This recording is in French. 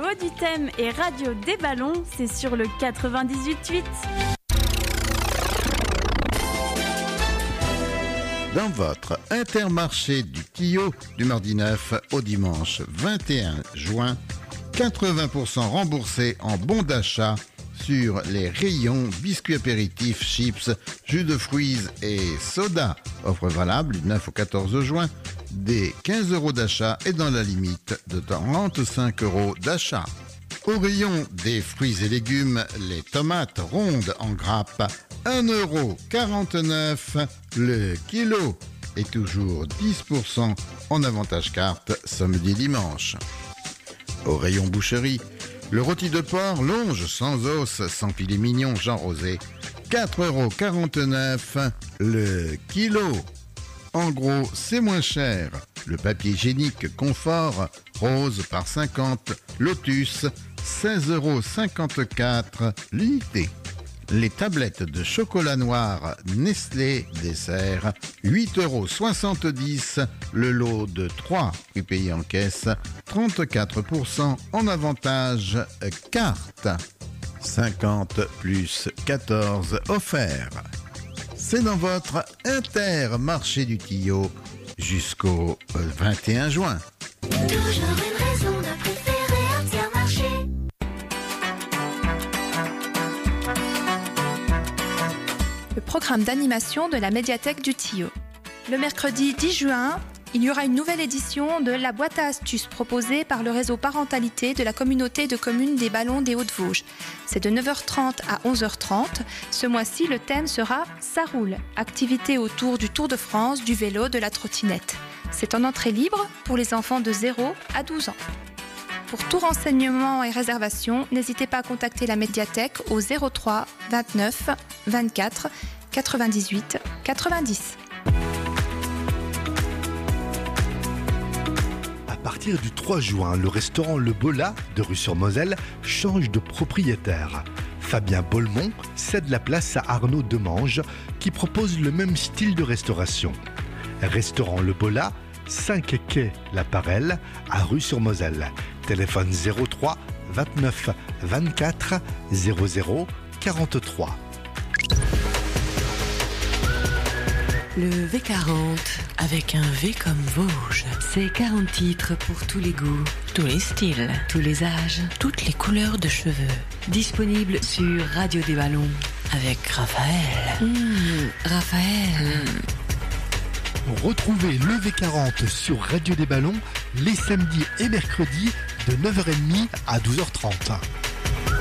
du Thème et Radio des Ballons, c'est sur le 98.8. Dans votre Intermarché du Tillot, du mardi 9 au dimanche 21 juin, 80% remboursés en bons d'achat sur les rayons biscuits apéritifs, chips, jus de fruits et soda. Offre valable du 9 au 14 juin, des 15 € d'achat et dans la limite de 35 € d'achat. Au rayon des fruits et légumes, les tomates rondes en grappe, 1,49 € le kilo et toujours 10% en avantage carte samedi dimanche. Au rayon boucherie, le rôti de porc longe sans os, sans filet mignon Jean Rosé, 4,49 € le kilo. En gros, c'est moins cher. Le papier hygiénique Confort rose par 50, Lotus, 16,54 € l'unité. Les tablettes de chocolat noir Nestlé dessert, 8,70 € le lot de 3, prix payé en caisse, 34% en avantage carte, 50 plus 14 offert. C'est dans votre Intermarché du Tillot jusqu'au 21 juin. Toujours une raison de préférer Intermarché. Le programme d'animation de la médiathèque du Tillot. Le mercredi 10 juin, il y aura une nouvelle édition de la boîte à astuces proposée par le réseau parentalité de la communauté de communes des Ballons des Hauts-de-Vosges. C'est de 9h30 à 11h30. Ce mois-ci, le thème sera « Ça roule », activité autour du Tour de France, du vélo, de la trottinette. C'est en entrée libre pour les enfants de 0 à 12 ans. Pour tout renseignement et réservation, n'hésitez pas à contacter la médiathèque au 03 29 24 98 90. À partir du 3 juin, le restaurant Le Bola de Rue-sur-Moselle change de propriétaire. Fabien Bolmont cède la place à Arnaud Demange qui propose le même style de restauration. Restaurant Le Bola, 5 quai La Parelle à Rue-sur-Moselle. Téléphone 03 29 24 00 43. Le V40, avec un V comme Vosges. C'est 40 titres pour tous les goûts, tous les styles, tous les âges, toutes les couleurs de cheveux. Disponible sur Radio des Ballons, avec Raphaël. Raphaël. Retrouvez le V40 sur Radio des Ballons les samedis et mercredis de 9h30 à 12h30.